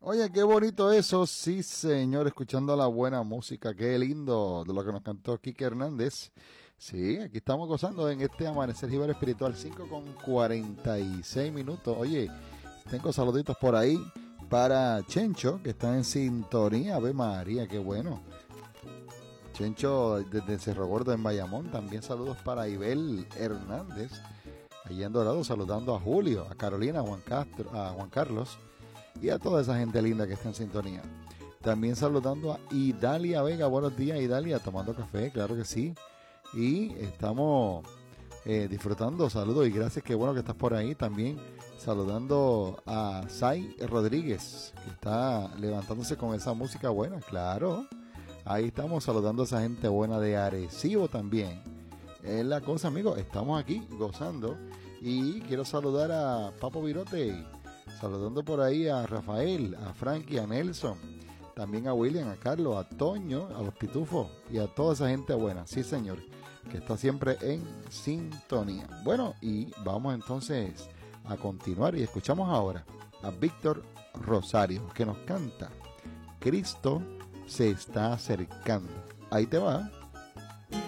Oye, qué bonito eso, sí señor, escuchando la buena música, qué lindo de lo que nos cantó Kike Hernández. Sí, aquí estamos gozando en este Amanecer Jíbaro Espiritual, 5:46. Oye, tengo saluditos por ahí para Chencho, que está en sintonía. Ave María, qué bueno. Chencho desde Cerro Gordo en Bayamón. También saludos para Ibel Hernández, allí en Dorado, saludando a Julio, a Carolina, a Juan Carlos y a toda esa gente linda que está en sintonía. También saludando a Idalia Vega. Buenos días, Idalia, tomando café, claro que sí. Y estamos disfrutando. Saludos y gracias, qué bueno que estás por ahí. También saludando a Sai Rodríguez, que está levantándose con esa música buena, claro. Ahí estamos saludando a esa gente buena de Arecibo también. Es la cosa, amigos, estamos aquí gozando. Y quiero saludar a Papo Virote, saludando por ahí a Rafael, a Frankie, a Nelson, también a William, a Carlos, a Toño, a los Pitufos y a toda esa gente buena, sí señor, que está siempre en sintonía. Bueno, y vamos entonces a continuar y escuchamos ahora a Víctor Rosario, que nos canta Cristo se está acercando. Ahí te va.